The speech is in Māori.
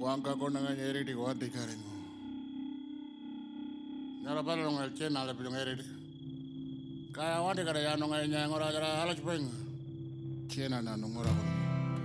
Wangka ko na nga nyeri di wadi karing. Nyara pala nung el chena le pilong eri di. Kaya wadi kada ya nung ay nyang ora jara alas peng. Chena na nung ora ko.